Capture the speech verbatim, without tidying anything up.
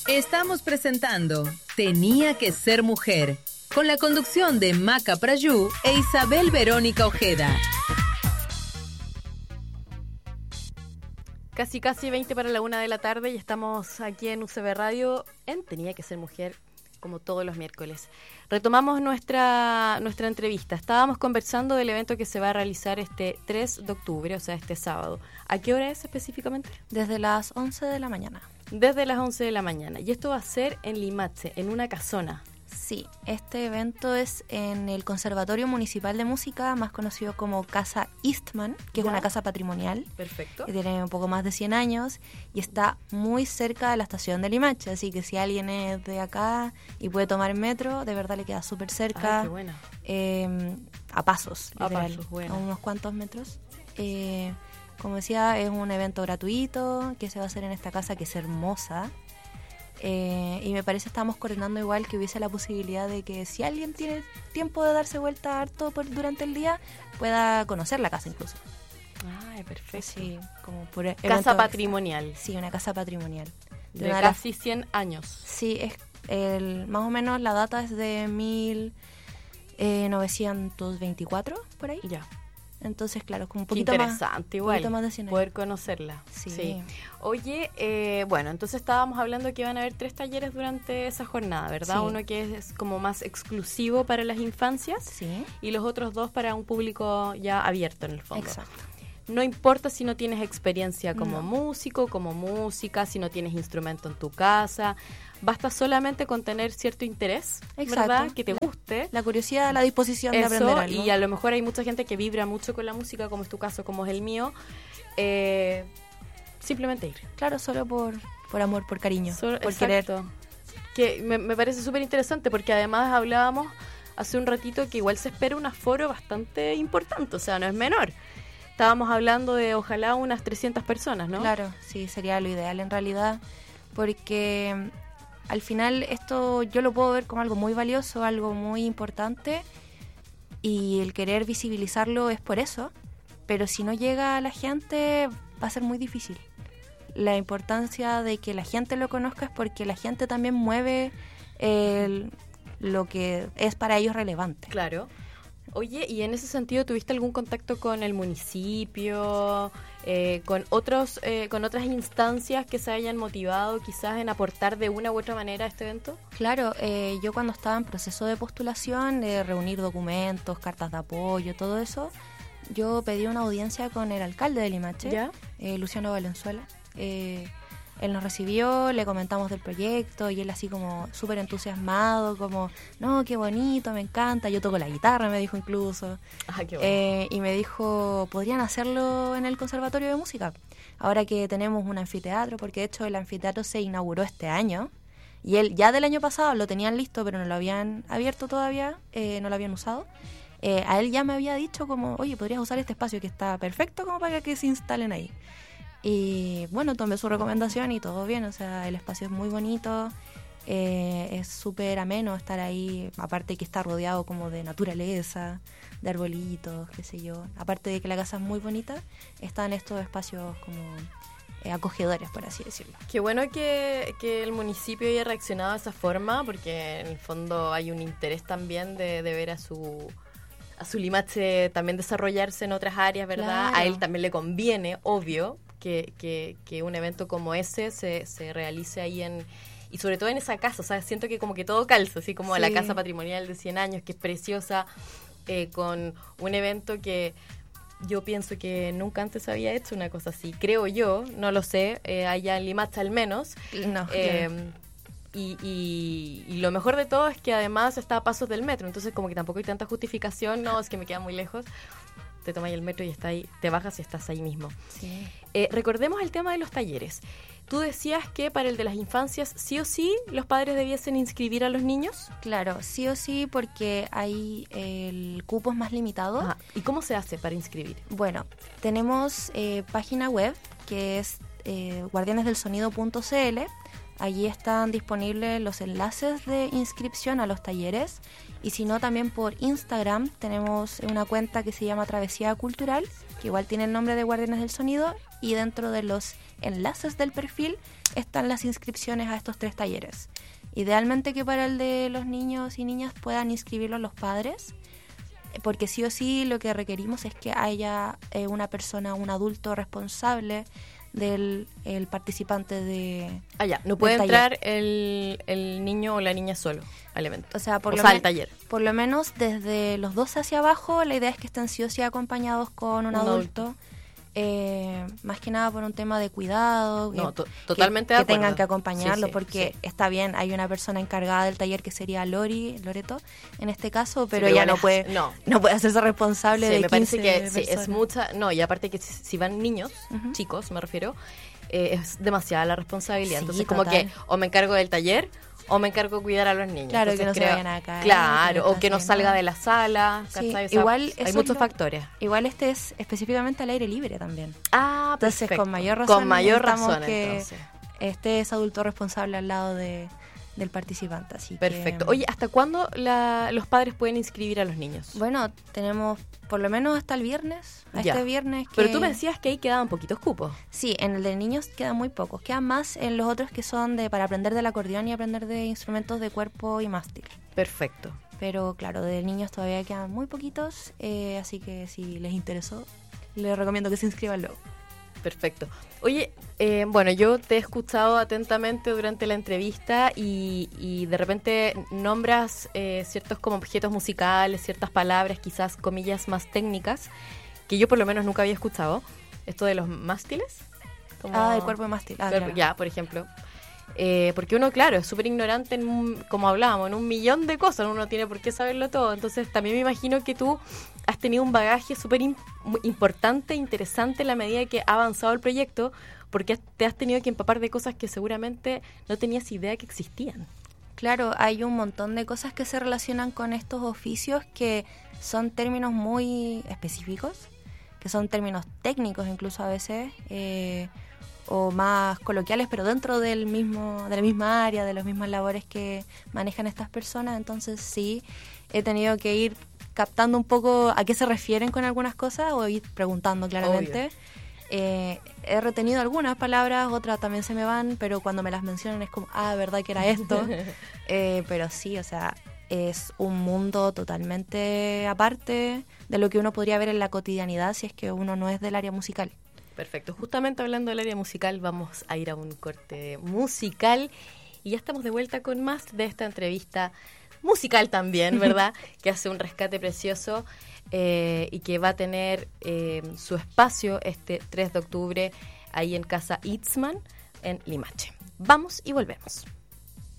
Estamos presentando Tenía que ser mujer, con la conducción de Maca Prayú e Isabel Verónica Ojeda. Casi, casi veinte para la una de la tarde y estamos aquí en U C B Radio en Tenía que ser mujer, como todos los miércoles. Retomamos nuestra nuestra entrevista. Estábamos conversando del evento que se va a realizar este tres de octubre, o sea, este sábado. ¿A qué hora es específicamente? Desde las once de la mañana. Desde las once de la mañana. Y esto va a ser en Limache, en una casona. Sí, este evento es en el Conservatorio Municipal de Música, más conocido como Casa Eastman, que ¿Ya? es una casa patrimonial. Perfecto. Que tiene un poco más de cien años y está muy cerca de la estación de Limache, así que si alguien es de acá y puede tomar metro, de verdad le queda súper cerca. Ay, qué buena. Eh, a pasos, A literal, pasos, bueno. a unos cuantos metros. Eh, como decía, es un evento gratuito que se va a hacer en esta casa que es hermosa. Eh, y me parece estamos coordinando igual que hubiese la posibilidad de que si alguien tiene tiempo de darse vuelta harto por, durante el día, pueda conocer la casa incluso. Ay, perfecto. Sí, como por Casa evento- patrimonial. Sí, una casa patrimonial. De una de las- casi cien años. Sí, es el, más o menos la data es de mil novecientos veinticuatro, por ahí. Ya. Entonces, claro, es como un Qué poquito más, interesante, un igual. poquito más de cien años. Poder conocerla. Sí. Oye, eh, bueno, entonces estábamos hablando que iban a haber tres talleres durante esa jornada, ¿verdad? Sí. Uno que es como más exclusivo para las infancias Sí, y los otros dos para un público ya abierto en el fondo. exacto. No importa si no tienes experiencia como No. músico, como música, si no tienes instrumento en tu casa. Basta solamente con tener cierto interés, Exacto. ¿verdad? Que te guste. La curiosidad, la disposición de aprender Eso, algo. y a lo mejor hay mucha gente que vibra mucho con la música, como es tu caso, como es el mío. Eh, simplemente ir. Claro, solo por, por amor, por cariño, Solo- por exacto. querer. Que me, me parece súper interesante porque además hablábamos hace un ratito que igual se espera un aforo bastante importante, o sea, no es menor. Estábamos hablando de ojalá unas trescientas personas, ¿no? Claro, sí, sería lo ideal en realidad, porque mm, al final esto yo lo puedo ver como algo muy valioso, algo muy importante, y el querer visibilizarlo es por eso, pero si no llega a la gente va a ser muy difícil. La importancia de que la gente lo conozca es porque la gente también mueve el- lo que es para ellos relevante. Claro. Oye, y en ese sentido, ¿tuviste algún contacto con el municipio, eh, con otros, eh, con otras instancias que se hayan motivado quizás en aportar de una u otra manera a este evento? Claro, eh, yo cuando estaba en proceso de postulación, de reunir documentos, cartas de apoyo, todo eso, yo pedí una audiencia con el alcalde de Limache, ¿Ya? eh, Luciano Valenzuela. Eh, él nos recibió, le comentamos del proyecto y él así como súper entusiasmado, como, no, qué bonito, me encanta, yo toco la guitarra, me dijo incluso. Ah, qué bueno. Eh, y me dijo, podrían hacerlo en el Conservatorio de Música, ahora que tenemos un anfiteatro, porque de hecho el anfiteatro se inauguró este año, y él ya del año pasado lo tenían listo, pero no lo habían abierto todavía, eh, no lo habían usado. Eh, a él ya me había dicho como, oye, podrías usar este espacio que está perfecto como para que se instalen ahí. Y bueno, tomé su recomendación y todo bien, o sea, el espacio es muy bonito, eh, es súper ameno estar ahí, aparte que está rodeado como de naturaleza, de arbolitos, qué sé yo. Aparte de que la casa es muy bonita, están estos espacios como eh, acogedores, por así decirlo. Qué bueno que, que el municipio haya reaccionado de esa forma, porque en el fondo hay un interés también de, de ver a su a su Limache también desarrollarse en otras áreas, ¿verdad? Claro. A él también le conviene, obvio, que, que, que un evento como ese se, se realice ahí en... Y sobre todo en esa casa, o sea, siento que como que todo calza, así como Sí. la casa patrimonial de cien años, que es preciosa, eh, con un evento que yo pienso que nunca antes había hecho una cosa así. Creo yo, no lo sé, eh, allá en Limache al menos. No, Eh, claro. y, y, y lo mejor de todo es que además está a pasos del metro, entonces como que tampoco hay tanta justificación, no, es que me queda muy lejos. Te tomas el metro y está ahí, te bajas y estás ahí mismo. Sí. Eh, recordemos el tema de los talleres. Tú decías que para el de las infancias, sí o sí, los padres debiesen inscribir a los niños. Claro, sí o sí, porque ahí el cupo es más limitado. Ajá. ¿Y cómo se hace para inscribir? Bueno, tenemos eh, página web que es eh, guardianes del sonido punto c l. Allí están disponibles los enlaces de inscripción a los talleres y si no también por Instagram tenemos una cuenta que se llama Travesía Cultural, que igual tiene el nombre de Guardianes del Sonido y dentro de los enlaces del perfil están las inscripciones a estos tres talleres. Idealmente que para el de los niños y niñas puedan inscribirlos los padres, porque sí o sí lo que requerimos es que haya eh, una persona, un adulto responsable del el participante de Ah, ya, no puede entrar el, el niño o la niña solo al evento. O sea, por o lo sea, men- al taller. Por lo menos desde los doce hacia abajo, la idea es que estén sí o sí acompañados con un, Un adulto. adulto. Eh, más que nada por un tema de cuidado, No, que- to- que- totalmente que, de acuerdo. tengan que acompañarlo, Sí, sí, porque sí. está bien, hay una persona encargada del taller que sería Lori, Loreto, en este caso, pero pero ella igual no es- puede, no. no puede hacerse responsable Sí, de me parece quince que sí, es personas. mucha. No, y aparte que si, si van niños, Ujú. chicos, me refiero, eh, es demasiada la responsabilidad. Sí, Entonces, como total. que o me encargo del taller o me encargo de cuidar a los niños. Claro, Entonces, que no se creo- vayan a caer, que Claro, no o que no estén salga nada. de la sala. Sí, ¿cachai? O sea, igual hay eso muchos lo- factores. Igual este es específicamente al aire libre también. Ah, Entonces, perfecto. con mayor razón, Con mayor necesitamos razón, que entonces. este es adulto responsable al lado de, del participante. Así Perfecto. que, Oye, ¿hasta cuándo la- los padres pueden inscribir a los niños? bueno, tenemos por lo menos hasta el viernes. A Ya. este viernes. Pero que- tú me decías que ahí quedaban poquitos cupos. Sí, en el de niños quedan muy pocos. Quedan más en los otros que son de para aprender del acordeón y aprender de instrumentos de cuerpo y mástil. Perfecto. Pero claro, de niños todavía quedan muy poquitos. eh, así que si les interesó, les recomiendo que se inscriban luego. Perfecto. Oye, eh, bueno, yo te he escuchado atentamente durante la entrevista y, y de repente nombras eh, ciertos como objetos musicales, ciertas palabras, quizás comillas más técnicas, que yo por lo menos nunca había escuchado. Esto de los mástiles. Como- Ah, el cuerpo de mástil. Ah, Cuerpo- claro. Ya, por ejemplo. Eh, porque uno, claro, es súper ignorante, en un- como hablábamos, en un millón de cosas, uno no tiene por qué saberlo todo. Entonces también me imagino que tú has tenido un bagaje súper im- muy importante, interesante en la medida que ha avanzado el proyecto, porque has- te has tenido que empapar de cosas que seguramente no tenías idea que existían. Claro, hay un montón de cosas que se relacionan con estos oficios que son términos muy específicos, que son términos técnicos incluso a veces, eh, o más coloquiales, pero dentro del mismo, de la misma área, de las mismas labores que manejan estas personas. Entonces sí, he tenido que ir captando un poco a qué se refieren con algunas cosas o ir preguntando claramente. Eh, he retenido algunas palabras, otras también se me van, pero cuando me las mencionan es como, ah, verdad que era esto. Eh, pero sí, o sea, es un mundo totalmente aparte de lo que uno podría ver en la cotidianidad si es que uno no es del área musical. Perfecto. Justamente hablando del área musical, vamos a ir a un corte musical y ya estamos de vuelta con más de esta entrevista musical también, ¿verdad? Que hace un rescate precioso eh, y que va a tener eh, su espacio este tres de octubre ahí en Casa Itzman, en Limache. Vamos y volvemos.